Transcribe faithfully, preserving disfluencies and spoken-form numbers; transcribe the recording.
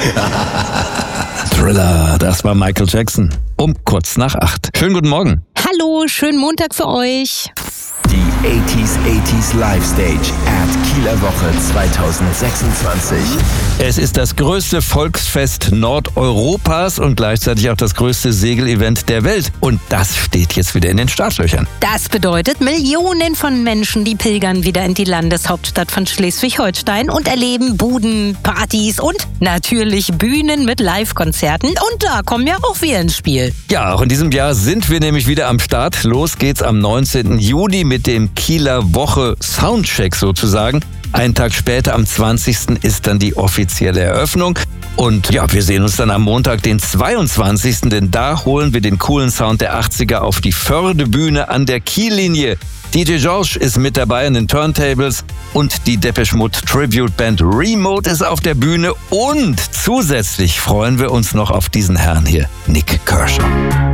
Thriller, das war Michael Jackson. Um kurz nach acht. Schönen guten Morgen. Hallo, schönen Montag für euch. Die achtziger achtziger Live Stage at Kieler Woche zweitausendsechsundzwanzig. Es ist das größte Volksfest Nordeuropas und gleichzeitig auch das größte Segelevent der Welt. Und das steht jetzt wieder in den Startlöchern. Das bedeutet, Millionen von Menschen, die pilgern wieder in die Landeshauptstadt von Schleswig-Holstein und erleben Buden, Partys und natürlich Bühnen mit Live-Konzerten. Und da kommen ja auch wir ins Spiel. Ja, auch in diesem Jahr sind wir nämlich wieder am Start. Los geht's am neunzehnten Juni mit dem Kieler Woche Soundcheck sozusagen. Einen Tag später, am zwanzigsten ist dann die offizielle Eröffnung. Und ja, wir sehen uns dann am Montag, den zweiundzwanzigsten Denn da holen wir den coolen Sound der achtziger auf die Fördebühne an der Kiellinie. D J George ist mit dabei an den Turntables und die Depeche Mode Tribute Band Remote ist auf der Bühne. Und zusätzlich freuen wir uns noch auf diesen Herrn hier, Nik Kershaw.